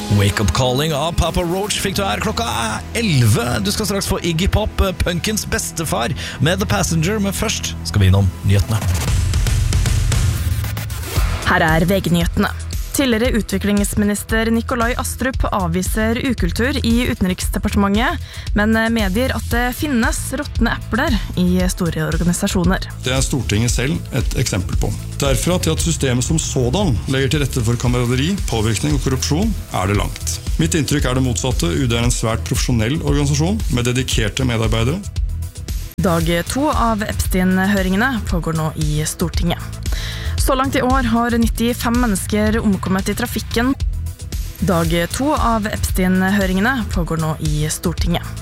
Wake Up Calling av Papa Roach fikk du her klokka 11. Du skal straks få Iggy Pop, punkens bestefar, med The Passenger, men først skal vi innom nyhetene. Her er VG-nyhetene. Tidligere utviklingsminister Nikolai Astrup avviser ukultur i Utenriksdepartementet, men medgir at det finnes råtne epler i store organisasjoner. Det er Stortinget selv et eksempel på. Derfra til at systemet som sådan legger til rette for kameraderi, påvirkning og korrupsjon, er det langt. Mitt inntrykk er det motsatte. UD er en svært profesjonell organisasjon med dedikerte medarbeidere. Dag 2 av Epstein-høringene pågår nå i Stortinget. Så langt i år har 95 mennesker omkommet i trafikken. Dag 2 av Epstein-høringene pågår nå i Stortinget.